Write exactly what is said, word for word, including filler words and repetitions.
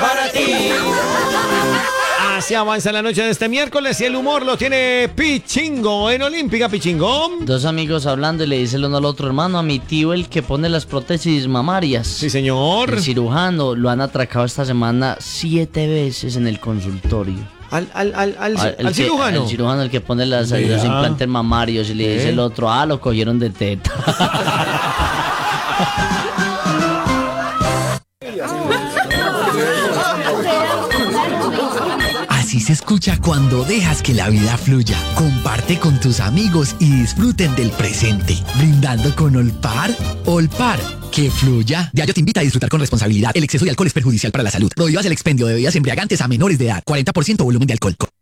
para ti. Así avanza la noche de este miércoles y el humor lo tiene Pichingo en Olímpica. Pichingo. Dos amigos hablando y le dice el uno al otro: hermano, a mi tío, el que pone las prótesis mamarias. Sí, señor. El cirujano lo han atracado esta semana siete veces en el consultorio. Al, al, al, al, Al- el al que- cirujano. El cirujano, el que pone las, Vea. los implantes mamarios, y le dice ¿Eh? el otro: ah, lo cogieron de teta. Así se escucha cuando dejas que la vida fluya. Comparte con tus amigos y disfruten del presente. Brindando con Olpar. Olpar, que fluya. Diario te invita a disfrutar con responsabilidad. El exceso de alcohol es perjudicial para la salud. Prohíbas el expendio de bebidas embriagantes a menores de edad. cuarenta por ciento volumen de alcohol.